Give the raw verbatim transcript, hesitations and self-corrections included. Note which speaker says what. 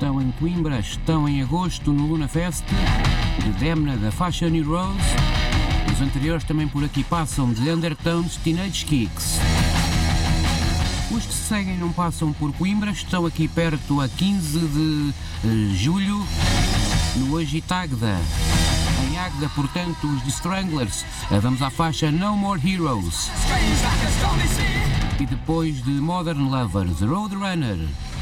Speaker 1: estão em Coimbra, estão em agosto no Luna Fest, de Demna da Fashion Heroes. Os anteriores também por aqui passam de Undertones, Teenage Kicks. Os que se seguem não passam por Coimbra, estão aqui perto a quinze de uh, julho, no Hoje Águeda. Em Águeda, portanto, os The Stranglers. Uh, vamos à faixa No More Heroes. E depois de Modern Lovers, Roadrunner.